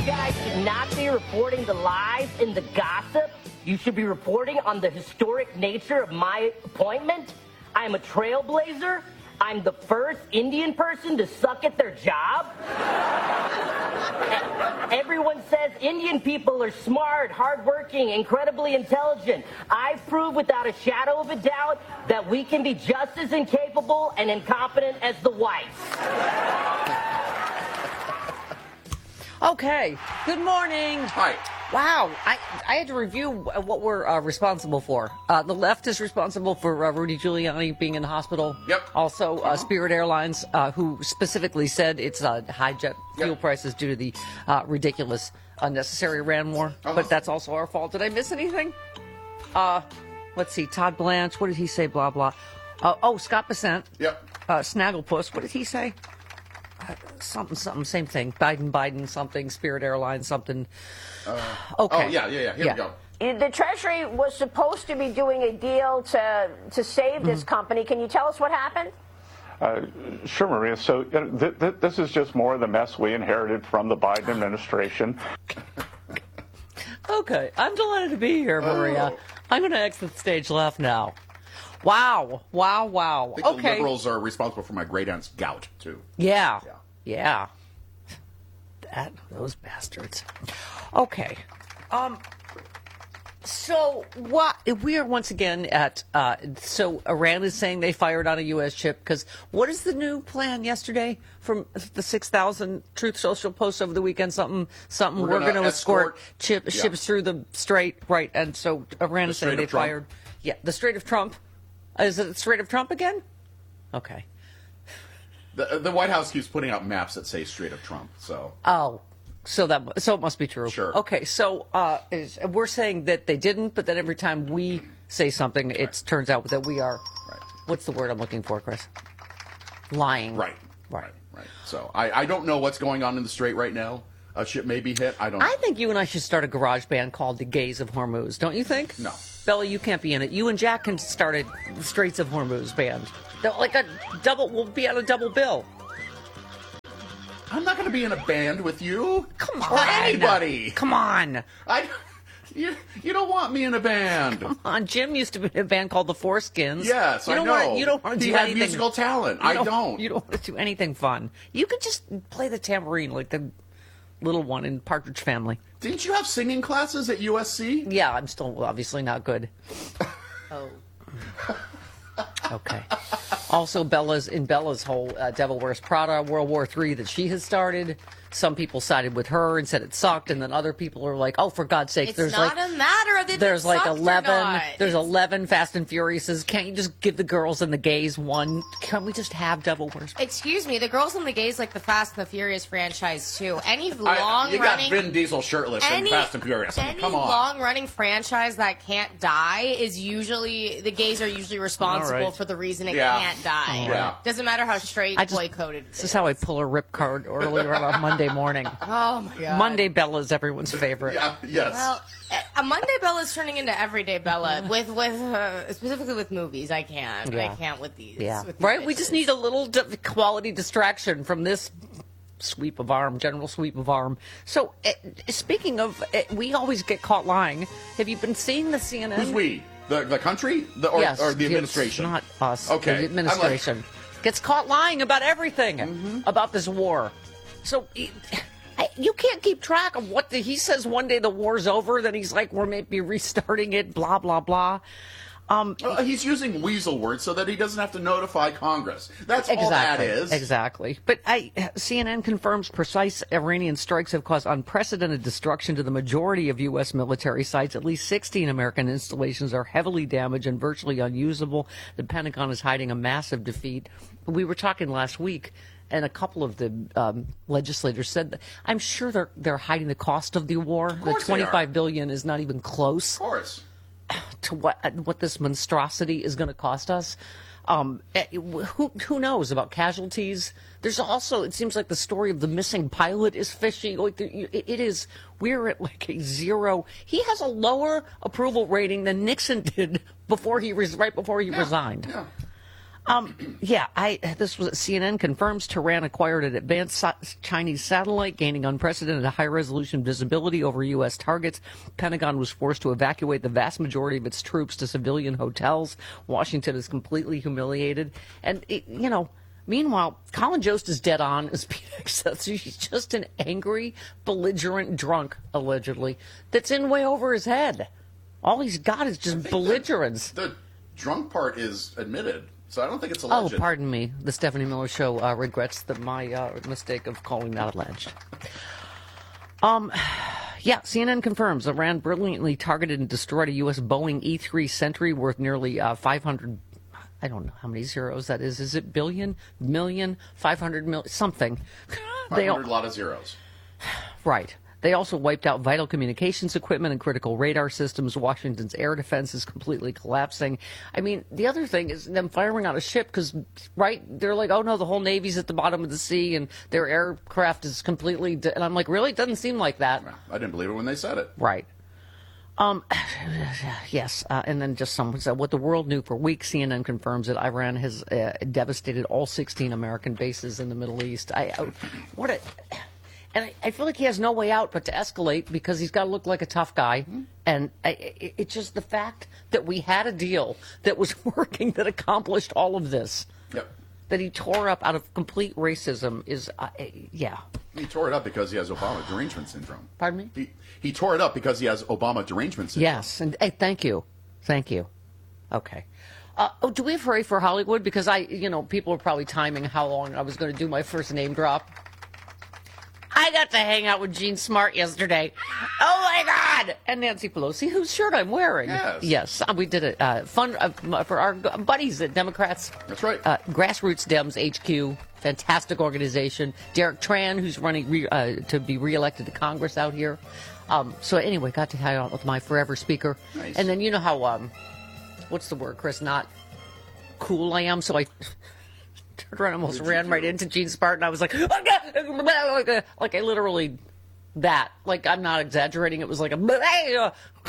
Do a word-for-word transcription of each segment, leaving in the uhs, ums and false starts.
guys should not be reporting the lies and the gossip. You should be reporting on the historic nature of my appointment. I am a trailblazer. I'm the first Indian person to suck at their job. Everyone says Indian people are smart, hardworking, incredibly intelligent. I've proved without a shadow of a doubt that we can be just as incapable and incompetent as the whites. Okay. Good morning. Hi. Wow. I, I had to review what we're uh, responsible for. Uh, the left is responsible for uh, Rudy Giuliani being in the hospital. Yep. Also, uh, Uh-huh. Spirit Airlines, uh, who specifically said it's uh, high jet fuel Yep. prices due to the uh, ridiculous, unnecessary Iran war. Uh-huh. But that's also our fault. Did I miss anything? Uh, let's see. Todd Blanche. What did he say? Blah, blah. Uh, oh, Scott Bessent. Yep. Uh, Snagglepuss. What did he say? Uh, something, something, same thing. Biden, Biden, something. Spirit Airlines, something. Uh, Okay. Oh, yeah, yeah, yeah. Here Yeah. we go. The Treasury was supposed to be doing a deal to to save this Mm-hmm. company. Can you tell us what happened? Uh, sure, Maria. So you know, th- th- this is just more of the mess we inherited from the Biden administration. Okay, I'm delighted to be here, Maria. Oh. I'm going to exit the stage left now. Wow, wow, wow. I think the Okay. liberals are responsible for my great aunt's gout, too. Yeah, Yeah. yeah. That those bastards. Okay. Um. So what? We are once again at. Uh, so Iran is saying they fired on a U S ship because what is the new plan yesterday from the six thousand Truth Social posts over the weekend? Something, something. We're We're, gonna going to escort, escort- chip, yeah. ships through the Strait, right? And so Iran The is saying Strait they of Trump. fired. Yeah, the Strait of Trump. Is it the Strait of Trump again? Okay. The, the White House keeps putting out maps that say Strait of Trump, so. Oh, so that so it must be true. Sure. Okay, so uh, is, we're saying that they didn't, but then every time we say something, it turns out that we are. Right. What's the word I'm looking for, Chris? Lying. Right. Right. Right. Right. So I, I don't know what's going on in the Strait right now. A ship may be hit. I don't know. I think you and I should start a garage band called the Gays of Hormuz. Don't you think? No. Bella, you can't be in it. You and Jack can start a Straits of Hormuz band. Like a double. We'll be on a double bill. I'm not going to be in a band with you. Come Or on. anybody. Come on. I, you, you don't want me in a band. Come on. Jim used to be in a band called the Foreskins. Yes, you I don't know. Wanna, you don't want to he do had anything. musical talent. You I don't. You don't want to do anything fun. You could just play the tambourine like the little one in Partridge Family. Didn't you have singing classes at U S C? Yeah, I'm still obviously not good. Oh. Okay. Also, Bella's in Bella's whole uh, Devil Wears Prada World War Three that she has started. Some people sided with her and said it sucked, and then other people are like, "Oh, for God's sake!" It's there's not like a matter of if there's it like sucked or eleven. not. There's It's- eleven Fast and Furiouses. Can't you just give the girls and the gays one? Can't we just have Devil Wears Prada? Excuse me, the girls and the gays like the Fast and the Furious franchise too. Any I- long you got running Vin Diesel shirtless any, in Fast and Furious. I mean, any come on. long running franchise that can't die is usually the gays are usually responsible All right. for the reason it Yeah. can't die. Yeah. Doesn't matter how straight I just- boy-coded. This is how I pull a rip card earlier on a Monday morning. Oh my god. Monday Bella is everyone's favorite. Yeah, yes. Well, a Monday Bella is turning into Everyday Bella with with uh, specifically with movies. I can't. Yeah. I can't with these. Yeah, with these right. We bitches. just need a little di- quality distraction from this sweep of arm, general sweep of arm. So, uh, speaking of, uh, we always get caught lying. Have you been seeing the C N N? Who's we? The the country? The, or, yes, or the it's administration? not us. Okay. The administration gets caught lying about everything Mm-hmm. about this war. So. It, I- You can't keep track of what the, he says. One day the war's over, then he's like, "We're maybe restarting it." Blah blah blah. Um, Well, he's using weasel words so that he doesn't have to notify Congress. That's all that Exactly. is. Exactly. But I, C N N confirms precise Iranian strikes have caused unprecedented destruction to the majority of U S military sites. At least sixteen American installations are heavily damaged and virtually unusable. The Pentagon is hiding a massive defeat. We were talking last week, and a couple of the um, legislators said that I'm sure they're they're hiding the cost of the war. The course they are. twenty-five billion is not even close Of course. to what what this monstrosity is going to cost us. Um, eh, who who knows about casualties? There's also, it seems like the story of the missing pilot is fishy. Like the, it, it is, we're at like a zero. He has a lower approval rating than Nixon did before he res, right before he Yeah, resigned. yeah. Um, yeah, I this was C N N confirms Tehran acquired an advanced sa- Chinese satellite, gaining unprecedented high-resolution visibility over U S targets. Pentagon was forced to evacuate the vast majority of its troops to civilian hotels. Washington is completely humiliated, and it, you know. Meanwhile, Colin Jost is dead on as Pete X says. He's just an angry, belligerent drunk, allegedly, that's in way over his head. All he's got is just belligerence. The, the drunk part is admitted. So I don't think it's alleged. Oh, pardon me. The Stephanie Miller Show uh, regrets the, my uh, mistake of calling that alleged. Um, yeah, C N N confirms Iran brilliantly targeted and destroyed a U S Boeing E three Sentry worth nearly uh, five hundred. I don't know how many zeros that is. Is it billion, million, five hundred million, something? five hundred, a lot of zeros. Right. They also wiped out vital communications equipment and critical radar systems. Washington's air defense is completely collapsing. I mean, the other thing is them firing on a ship because, right, they're like, oh, no, the whole Navy's at the bottom of the sea and their aircraft is completely... De-. And I'm like, really? It doesn't seem like that. I didn't believe it when they said it. Right. Um, yes, uh, and then just someone said, what the world knew for weeks, C N N confirms that Iran has uh, devastated all sixteen American bases in the Middle East. I, I what a... And I, I feel like he has no way out but to escalate because he's got to look like a tough guy. Mm-hmm. And I, it, it's just the fact that we had a deal that was working that accomplished all of this. Yep. That he tore up out of complete racism is, uh, yeah. He tore it up because he has Obama derangement syndrome. Pardon me? He, he tore it up because he has Obama derangement syndrome. Yes. And hey, thank you. Thank you. Okay. Uh, oh, do we have Hooray for Hollywood? Because I, you know, people are probably timing how long I was going to do my first name drop. I got to hang out with Gene Smart yesterday. Oh, my God! And Nancy Pelosi, whose shirt I'm wearing. Yes. Yes. Uh, we did a uh, fun uh, for our buddies at Democrats. That's right. Uh, Grassroots Dems H Q, fantastic organization. Derek Tran, who's running re- uh, to be reelected to Congress out here. Um, so anyway, got to hang out with my forever speaker. Nice. And then you know how, um, what's the word, Chris? Not cool I am, so I... turned around and almost ran right into Gene Spartan. I was like, like I literally, that. Like, I'm not exaggerating. It was like a,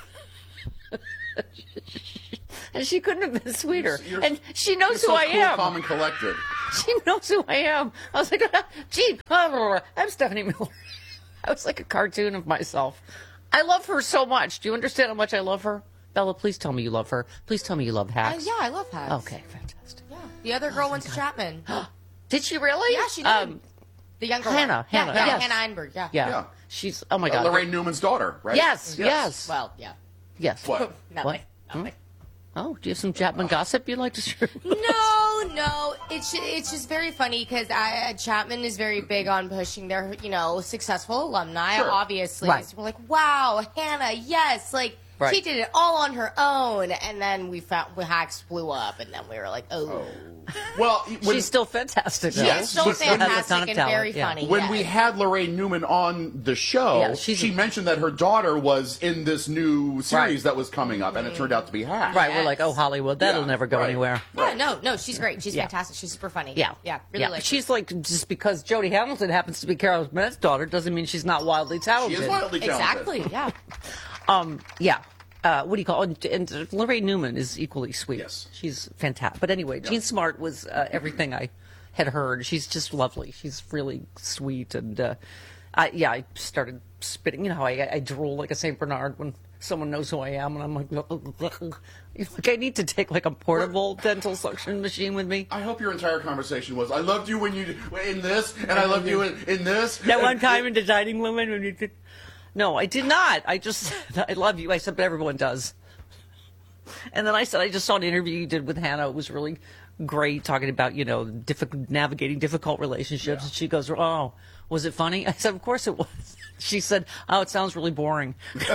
and she couldn't have been sweeter. You're, and she knows who so I cool, am. Calm and collected. She knows who I am. I was like, Gene, I'm Stephanie Miller. I was like a cartoon of myself. I love her so much. Do you understand how much I love her? Bella, please tell me you love her. Please tell me you love Hacks. Uh, yeah, I love Hacks. Okay, fantastic. Yeah. The other girl oh went to Chapman. Did she really? Yeah, she did. Um, the younger Hannah, one. Hannah, yeah, yes. Hannah Einberg, yeah. yeah. Yeah. She's, oh my God. Uh, Lorraine Newman's daughter, right? Yes, yes. yes. Well, yeah. Yes. What? Nothing. What? Nothing. Oh, do you have some Chapman gossip you'd like to share? No, no. It's it's just very funny because Chapman is very big on pushing their, you know, successful alumni, Sure. obviously. Right. So we're like, wow, Hannah, yes, like. Right. She did it all on her own, and then we found we Hacks blew up, and then we were like, "Oh, oh. Well, when, she's still fantastic. Though. Yes. so She's fantastic and talent, very yeah. funny." when yeah. we had Lorraine Newman on the show, Yeah, she's she a- mentioned that her daughter was in this new series Right. that was coming up, and it turned out to be Hacks. Right, we're like, oh, Hollywood, that'll Yeah, never go right. anywhere. yeah, no, no, she's great. She's Yeah. fantastic. She's super funny. Yeah, yeah, really yeah. like. She's like, just because Jodie Hamilton happens to be Carol Burnett's daughter doesn't mean she's not wildly She talented. is wildly talented. exactly. Yeah. Um, yeah. Uh, what do you call it? And, and Lorraine Newman is equally sweet. Yes. She's fantastic. But anyway, Jean Smart was uh, everything I had heard. She's just lovely. She's really sweet. And, uh, I, yeah, I started spitting. You know how I, I drool like a Saint Bernard when someone knows who I am. And I'm like, like I need to take like a portable dental suction machine with me. I hope your entire conversation was, I loved you when you in this, and I loved you in, in this. That one time in the dining room when you did. No, I did not. I just said, I love you. I said, but everyone does. And then I said, I just saw an interview you did with Hannah. It was really great, talking about, you know, difficult, navigating difficult relationships. Yeah. And she goes, oh, was it funny? I said, of course it was. She said, oh, it sounds really boring.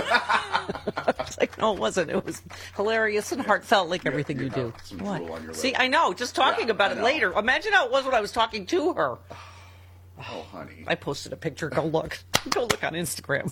I was like, no, it wasn't. It was hilarious and heartfelt like everything you, you do. some drool on your See, lip. I know. Just talking Yeah, about I it know. later. Imagine how it was when I was talking to her. Oh, honey. I posted a picture. Go look. Go look on Instagram.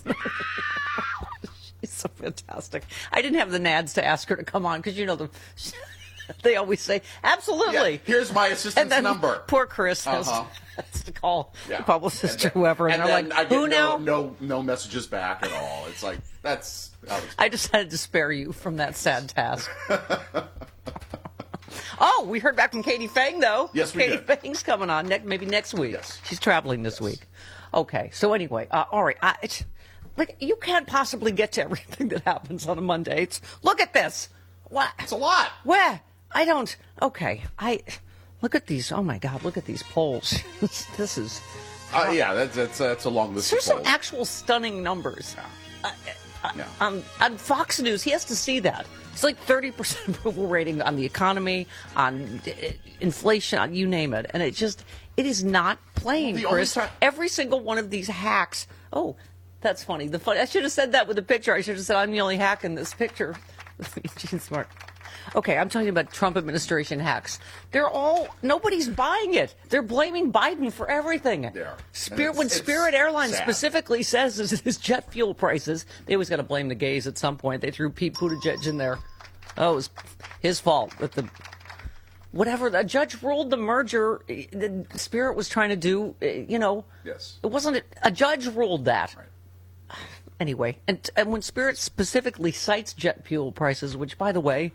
She's so fantastic. I didn't have the nads to ask her to come on because, you know, the, they always say, absolutely. Yeah, here's my assistant's and then number. Poor Chris has, Uh-huh. has to call Yeah. the publicist And or whoever. And, and they're then like, I get who no, now? no, no messages back at all. It's like, that's... I decided to spare you from that sad task. Oh, we heard back from Katie Fang, though. Yes, we Katie did. Fang's coming on ne- maybe next week. Yes. She's traveling this Yes. week. Okay, so anyway, uh, all right. I, it's, like, you can't possibly get to everything that happens on a Monday. It's, look at this. What? It's a lot. Where? I don't. Okay, I look at these. Oh my God, look at these polls. This is. Uh, yeah, that's that's that's a long list. There's of some polls. actual stunning numbers. Uh, uh, Yeah. on, on Fox News, he has to see that. It's like thirty percent approval rating on the economy, on uh, inflation, on you name it. And it just, it is not playing, Well, the only Chris. time- Every single one of these hacks. Oh, that's funny. The fun, I should have said that with the picture. I should have said, I'm the only hack in this picture. Gene Smart. Okay, I'm talking about Trump administration hacks. They're all, nobody's buying it. They're blaming Biden for everything. They are. Spirit, And when it's- it's Spirit Airlines sad. specifically says is his jet fuel prices, they always got to blame the gays at some point. They threw Pete Buttigieg in there. Oh, it was his fault that the whatever the judge ruled the merger. The Spirit was trying to do, you know. Yes. It wasn't a, a judge ruled that. Right. Anyway, and, and when Spirit specifically cites jet fuel prices, which, by the way,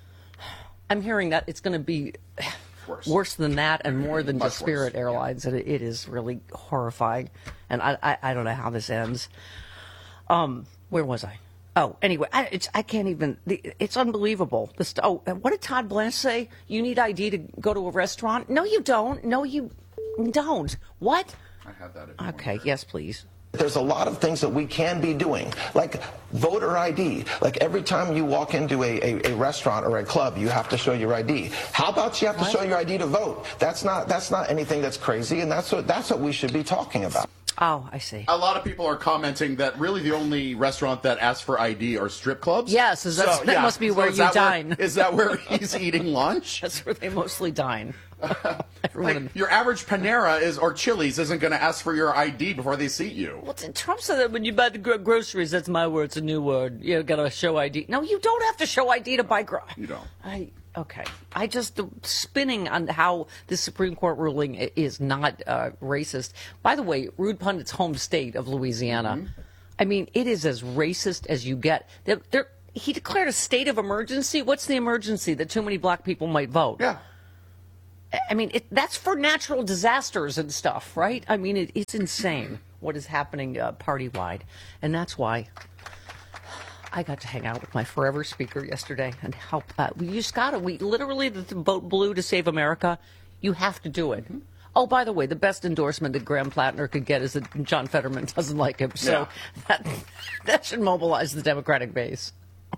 I'm hearing that it's going to be Worse. worse than that and more than Much just Spirit worse, Airlines, and it, it is really horrifying. And I, I, I don't know how this ends. Um, where was I? Oh, anyway, I, it's I can't even. The, it's unbelievable. This, oh, and what did Todd Blanche say? You need I D to go to a restaurant? No, you don't. No, you don't. What? I have that. if you want Okay, to. yes, please. There's a lot of things that we can be doing, like voter I D. Like every time you walk into a, a, a restaurant or a club, you have to show your I D. How about you have to show your I D to vote? That's not that's not anything that's crazy, and that's what that's what we should be talking about. Oh, I see. A lot of people are commenting that really the only restaurant that asks for I D are strip clubs. Yes, is that- that must be So where is you that dine. Is that where he's eating lunch? That's where they mostly dine. Everyone in- Like, your average Panera is or Chili's isn't going to ask for your I D before they seat you. Well, t- Trump said that when you buy the gro- groceries, that's my word, it's a new word. You got to show I D. No, you don't have to show I D to buy groceries. You don't. I okay. I just the spinning on how this Supreme Court ruling i- is not uh, racist. By the way, Rude Pundit's home state of Louisiana. Mm-hmm. I mean, it is as racist as you get. They're, they're, he declared a state of emergency. What's the emergency? That too many black people might vote. Yeah. I mean, it, that's for natural disasters and stuff, right? I mean, it, it's insane what is happening uh, party-wide. And that's why I got to hang out with my forever speaker yesterday and help. Uh, we just got to, we literally, the, the vote blue to save America, you have to do it. Oh, by the way, the best endorsement that Graham Plattner could get is that John Fetterman doesn't like him. So Yeah. that, that should mobilize the Democratic base.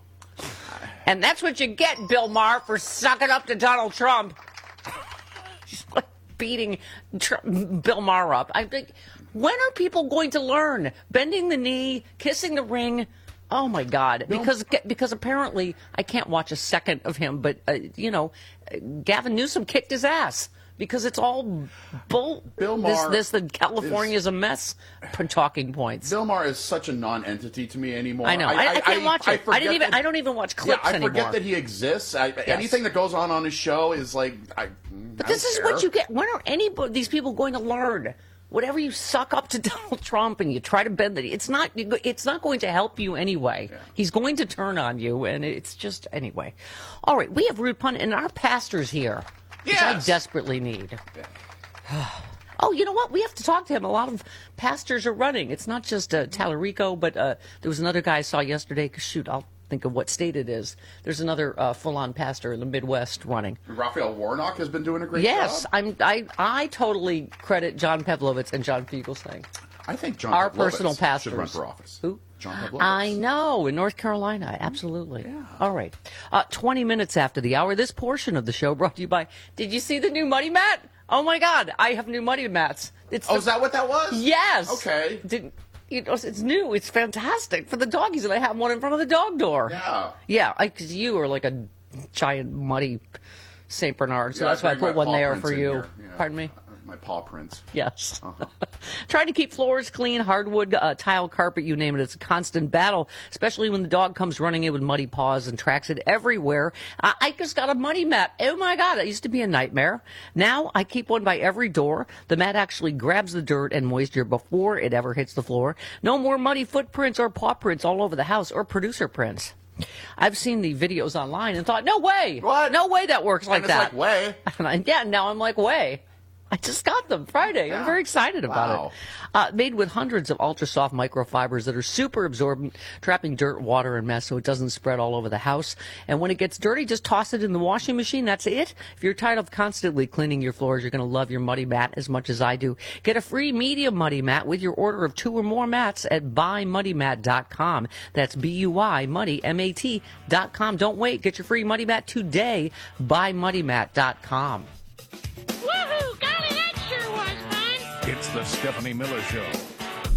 And that's what you get, Bill Maher, for sucking up to Donald Trump. Just like beating Trump, Bill Maher up. I think, when are people going to learn? Bending the knee, kissing the ring. Oh my God! Because because apparently I can't watch a second of him. But uh, you know, Gavin Newsom kicked his ass because it's all bull. Bill this Maher this the California is a mess. p- Talking points. Bill Maher is such a non-entity to me anymore. I know. I, I can't watch it. I, forget didn't even. that- I don't even watch Yeah, clips I anymore. forget that he exists. I, Anything that goes on on his show is like. I, But this is what you get. When are any of these people going to learn? Whatever you suck up to Donald Trump and you try to bend the, it's not. It's not going to help you anyway. Yeah. He's going to turn on you, and it's just anyway. All right, we have Rude Pundit and our pastors here, which I Yes. desperately need. Oh, you know what? We have to talk to him. A lot of pastors are running. It's not just uh, Tallarico, but uh, there was another guy I saw yesterday. Shoot, I'll think of what state it is. There's another uh, full-on pastor in the Midwest running. Raphael Warnock has been doing a great Yes, job. I'm. I I totally credit John Pavlovitz and John Fugelsang. I think John Our Pavlovitz personal pastors. should run for office. Who? John Pavlovitz. I know, in North Carolina, absolutely. All right. Uh, twenty minutes after the hour, this portion of the show brought to you by, did you see the new Muddy Mat? Oh, my God, I have new Muddy Mats. It's Oh, the- is that what that was? Yes. Okay. Did, you know, it's new. It's fantastic for the doggies, and I have one in front of the dog door. Yeah. Yeah, because you are like a giant muddy Saint Bernard, so Yeah, that's why I bring put my one paw there prints for in you. here. Yeah. Pardon me? My paw prints. Yes. Uh-huh. Trying to keep floors clean, hardwood, uh, tile, carpet, you name it. It's a constant battle, especially when the dog comes running in with muddy paws and tracks it everywhere. I, I just got a muddy mat. Oh, my God. It used to be a nightmare. Now I keep one by every door. The mat actually grabs the dirt and moisture before it ever hits the floor. No more muddy footprints or paw prints all over the house or producer prints. I've seen the videos online and thought, no way. What? No way that works like and it's that. like, way. And I, yeah, now I'm like, way. I just got them Friday. I'm very excited about Wow. it. Uh, made with hundreds of ultra soft microfibers that are super absorbent, trapping dirt, water, and mess so it doesn't spread all over the house. And when it gets dirty, just toss it in the washing machine. That's it. If you're tired of constantly cleaning your floors, you're going to love your Muddy Mat as much as I do. Get a free medium Muddy Mat with your order of two or more mats at buy muddy mat dot com. That's B U I, Muddy, M A T dot com. Don't wait. Get your free Muddy Mat today. buy muddy mat dot com. Woohoo! Golly, that sure was fun! It's the Stephanie Miller Show.